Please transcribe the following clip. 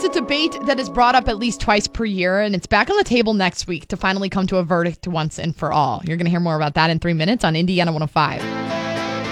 a debate that is brought up at least twice per year, and it's back on the table next week to finally come to a verdict once and for all. You're going to hear more about that in 3 minutes on Indiana 105.